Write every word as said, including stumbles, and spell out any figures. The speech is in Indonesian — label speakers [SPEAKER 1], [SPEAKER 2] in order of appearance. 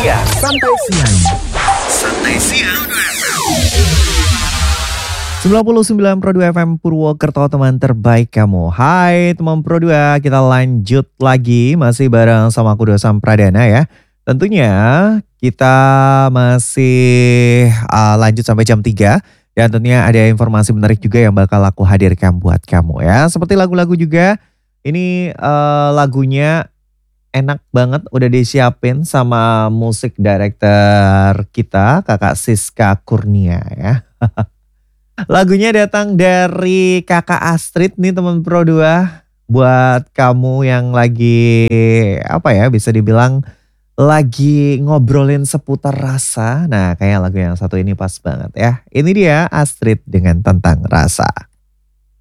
[SPEAKER 1] siang. Santai siang. Santai siang. sembilan puluh sembilan Pro dua F M Purwokerto, teman terbaik kamu. Hai teman Pro dua, kita lanjut lagi masih bareng sama aku Dosam Pradana ya. Tentunya kita masih uh, lanjut sampai jam tiga. Dan tentunya ada informasi menarik juga yang bakal aku hadirkan buat kamu ya. Seperti lagu-lagu juga, ini uh, lagunya enak banget udah disiapin sama musik director kita, Kakak Siska Kurnia ya. Lagunya datang dari Kakak Astrid nih teman Pro dua. Buat kamu yang lagi apa ya, bisa dibilang lagi ngobrolin seputar rasa. Nah, kayak lagu yang satu ini pas banget ya. Ini dia Astrid dengan Tentang Rasa.